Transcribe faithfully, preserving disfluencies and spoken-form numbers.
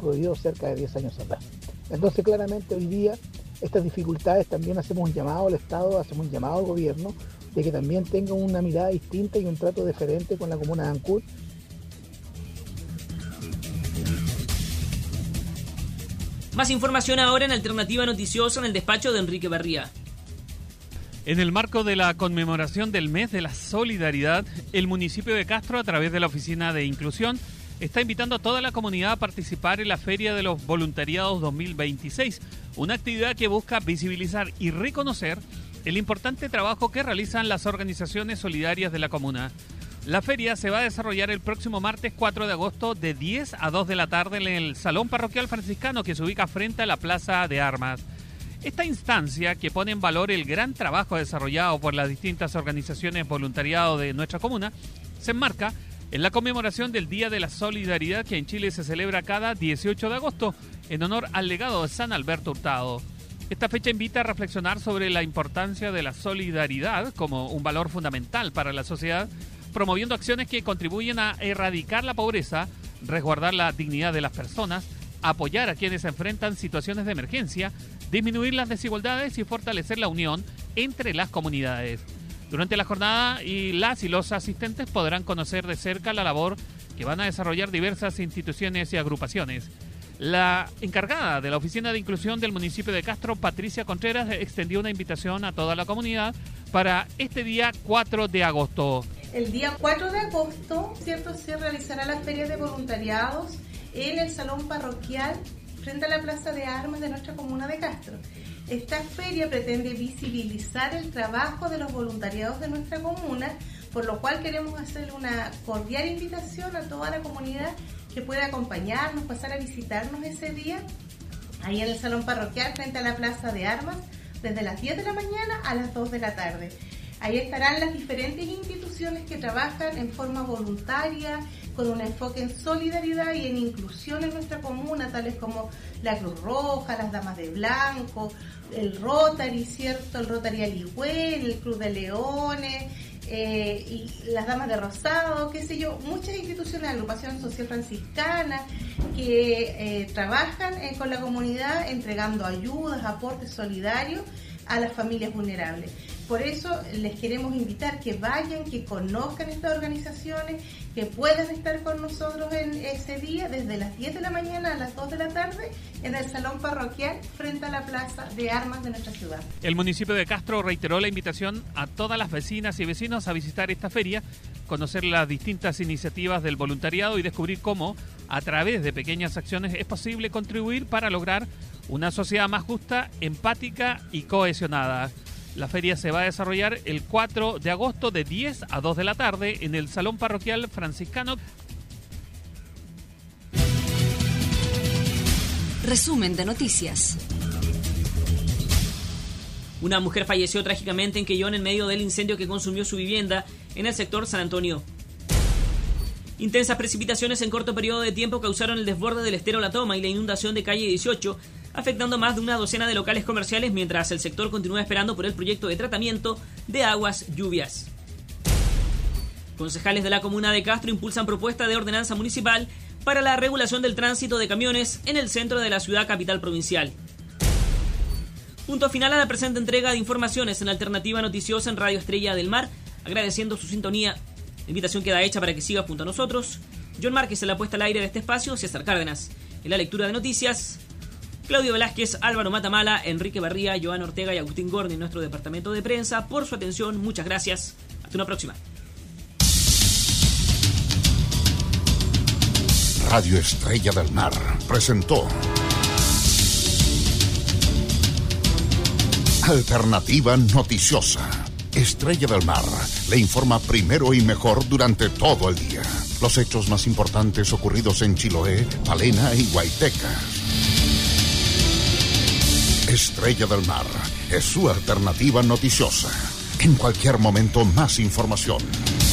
prohibido cerca de diez años atrás. Entonces, claramente hoy día estas dificultades también hacemos un llamado al Estado, hacemos un llamado al gobierno de que también tenga una mirada distinta y un trato diferente con la comuna de Ancud. Más información ahora en Alternativa Noticiosa en el despacho de Enrique Barría. En el marco de la conmemoración del mes de la solidaridad, el municipio de Castro, a través de la Oficina de Inclusión, está invitando a toda la comunidad a participar en la Feria de los Voluntariados dos mil veintiséis, una actividad que busca visibilizar y reconocer el importante trabajo que realizan las organizaciones solidarias de la comuna. La feria se va a desarrollar el próximo martes cuatro de agosto de diez a dos de la tarde en el Salón Parroquial Franciscano, que se ubica frente a la Plaza de Armas. Esta instancia, que pone en valor el gran trabajo desarrollado por las distintas organizaciones voluntariado de nuestra comuna, se enmarca en la conmemoración del Día de la Solidaridad, que en Chile se celebra cada dieciocho de agosto en honor al legado de San Alberto Hurtado. Esta fecha invita a reflexionar sobre la importancia de la solidaridad como un valor fundamental para la sociedad, promoviendo acciones que contribuyen a erradicar la pobreza, resguardar la dignidad de las personas, apoyar a quienes enfrentan situaciones de emergencia, disminuir las desigualdades y fortalecer la unión entre las comunidades. Durante la jornada, y las y los asistentes podrán conocer de cerca la labor que van a desarrollar diversas instituciones y agrupaciones. La encargada de la Oficina de Inclusión del municipio de Castro, Patricia Contreras, extendió una invitación a toda la comunidad para este día cuatro de agosto. El día cuatro de agosto, ¿cierto?, se realizará la Feria de Voluntariados en el Salón Parroquial frente a la Plaza de Armas de nuestra comuna de Castro. Esta feria pretende visibilizar el trabajo de los voluntariados de nuestra comuna, por lo cual queremos hacer una cordial invitación a toda la comunidad que pueda acompañarnos, pasar a visitarnos ese día, ahí en el Salón Parroquial frente a la Plaza de Armas, desde las diez de la mañana a las dos de la tarde. Ahí estarán las diferentes instituciones que trabajan en forma voluntaria, con un enfoque en solidaridad y en inclusión en nuestra comuna, tales como la Cruz Roja, las Damas de Blanco, el Rotary, ¿cierto?, el Rotary Aligüen, el Club de Leones, eh, y las Damas de Rosado, qué sé yo, muchas instituciones, agrupaciones social franciscanas que eh, trabajan eh, con la comunidad entregando ayudas, aportes solidarios a las familias vulnerables. Por eso les queremos invitar que vayan, que conozcan estas organizaciones, que puedan estar con nosotros en ese día desde las diez de la mañana a las dos de la tarde en el Salón Parroquial frente a la Plaza de Armas de nuestra ciudad. El municipio de Castro reiteró la invitación a todas las vecinas y vecinos a visitar esta feria, conocer las distintas iniciativas del voluntariado y descubrir cómo, a través de pequeñas acciones, es posible contribuir para lograr una sociedad más justa, empática y cohesionada. La feria se va a desarrollar el cuatro de agosto de diez a dos de la tarde en el Salón Parroquial Franciscano. Resumen de noticias. Una mujer falleció trágicamente en Quellón en medio del incendio que consumió su vivienda en el sector San Antonio. Intensas precipitaciones en corto periodo de tiempo causaron el desborde del estero La Toma y la inundación de calle dieciocho, afectando más de una docena de locales comerciales mientras el sector continúa esperando por el proyecto de tratamiento de aguas lluvias. Concejales de la comuna de Castro impulsan propuesta de ordenanza municipal para la regulación del tránsito de camiones en el centro de la ciudad capital provincial. Punto final a la presente entrega de informaciones en Alternativa Noticiosa en Radio Estrella del Mar, agradeciendo su sintonía. La invitación queda hecha para que siga junto a nosotros. John Márquez en la puesta al aire de este espacio, César Cárdenas en la lectura de noticias, Claudio Velázquez, Álvaro Matamala, Enrique Barría, Joan Ortega y Agustín Gorni en nuestro departamento de prensa. Por su atención, muchas gracias. Hasta una próxima. Radio Estrella del Mar presentó Alternativa Noticiosa. Estrella del Mar le informa primero y mejor durante todo el día. Los hechos más importantes ocurridos en Chiloé, Palena y Guayteca. Estrella del Mar es su alternativa noticiosa. En cualquier momento, más información.